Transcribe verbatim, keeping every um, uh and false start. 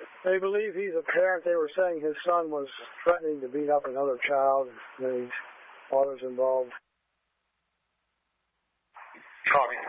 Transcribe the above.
They believe he's a parent. They were saying his son was threatening to beat up another child, and his father's involved. Oh, I mean,